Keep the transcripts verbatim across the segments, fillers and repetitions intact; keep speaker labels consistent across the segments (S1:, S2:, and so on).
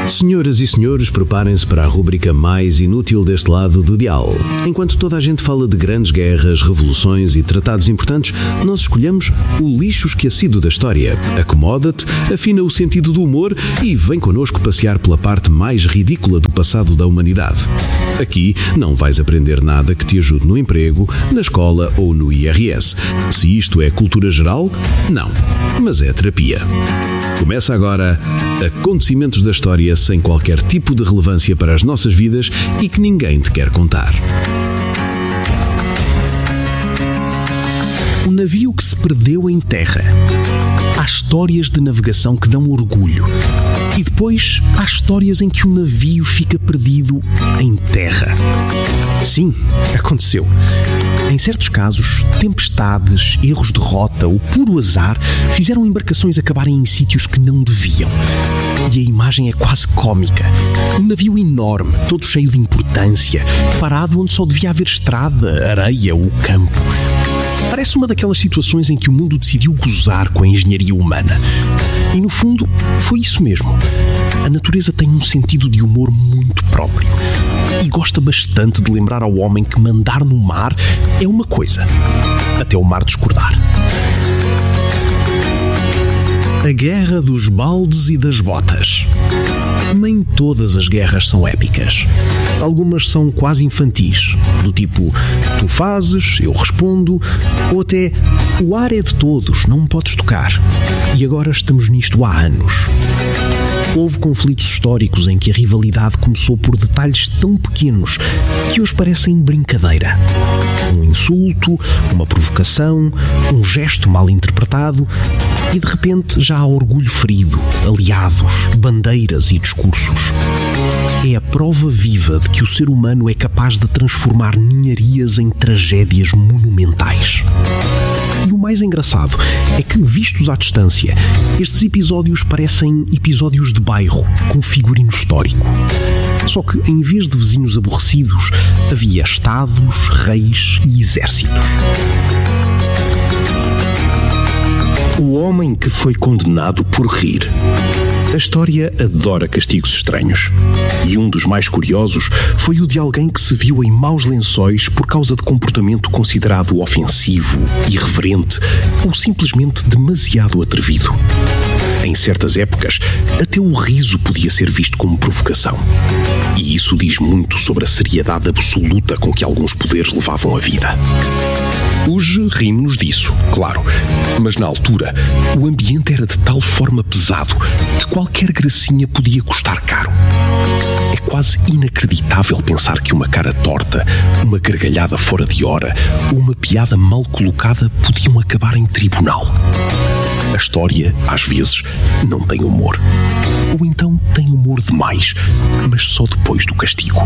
S1: Senhoras e senhores, preparem-se para a rúbrica mais inútil deste lado do dial. Enquanto toda a gente fala de grandes guerras, revoluções e tratados importantes, nós escolhemos o lixo esquecido da história. Acomoda-te, afina o sentido do humor e vem connosco passear pela parte mais ridícula do passado da humanidade. Aqui não vais aprender nada que te ajude no emprego, na escola ou no I R S. Se isto é cultura geral, não, mas é terapia. Começa agora Acontecimentos da História sem qualquer tipo de relevância para as nossas vidas e que ninguém te quer contar.
S2: O navio que se perdeu em terra. Há histórias de navegação que dão orgulho. E depois há histórias em que o navio fica perdido em terra. Sim, aconteceu. Em certos casos, tempestades, erros de rota ou puro azar fizeram embarcações acabarem em sítios que não deviam. E a imagem é quase cómica. Um navio enorme, todo cheio de importância, parado onde só devia haver estrada, areia ou campo. Parece uma daquelas situações em que o mundo decidiu gozar com a engenharia humana. E no fundo, foi isso mesmo. A natureza tem um sentido de humor muito próprio. E gosta bastante de lembrar ao homem que mandar no mar é uma coisa, até o mar discordar. A Guerra dos Baldes e das Botas. Nem todas as guerras são épicas. Algumas são quase infantis, do tipo, tu fazes, eu respondo, ou até, o ar é de todos, não me podes tocar. E agora estamos nisto há anos. Houve conflitos históricos em que a rivalidade começou por detalhes tão pequenos que hoje parecem brincadeira. Um insulto, uma provocação, um gesto mal interpretado e de repente já há orgulho ferido, aliados, bandeiras e discursos. É a prova viva de que o ser humano é capaz de transformar ninharias em tragédias monumentais. E o mais engraçado é que, vistos à distância, estes episódios parecem episódios de bairro, com figurino histórico. Só que, em vez de vizinhos aborrecidos, havia estados, reis e exércitos.
S3: O homem que foi condenado por rir. A história adora castigos estranhos. E um dos mais curiosos foi o de alguém que se viu em maus lençóis por causa de comportamento considerado ofensivo, irreverente ou simplesmente demasiado atrevido. Em certas épocas, até o riso podia ser visto como provocação. E isso diz muito sobre a seriedade absoluta com que alguns poderes levavam a vida. Hoje rimos disso, claro, mas na altura o ambiente era de tal forma pesado que qualquer gracinha podia custar caro. É quase inacreditável pensar que uma cara torta, uma gargalhada fora de hora ou uma piada mal colocada podiam acabar em tribunal. A história, às vezes, não tem humor. Ou então tem humor demais, mas só depois do castigo.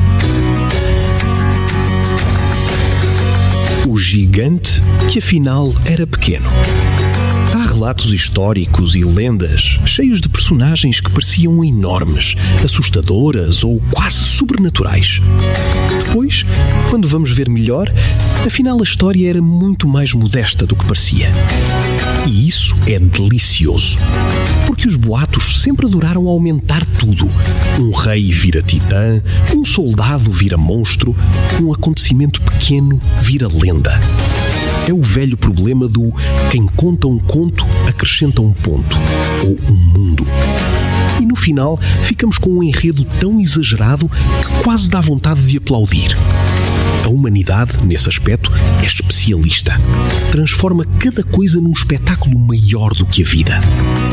S2: O gigante que afinal era pequeno. Há relatos históricos e lendas cheios de personagens que pareciam enormes, assustadoras ou quase sobrenaturais. Depois, quando vamos ver melhor, afinal a história era muito mais modesta do que parecia. E isso é delicioso, porque os boatos sempre adoraram aumentar tudo. Um rei vira titã, um soldado vira monstro, um acontecimento pequeno vira lenda. É o velho problema do quem conta um conto acrescenta um ponto, ou um mundo. E no final ficamos com um enredo tão exagerado que quase dá vontade de aplaudir. A humanidade, nesse aspecto, é especialista. Transforma cada coisa num espetáculo maior do que a vida.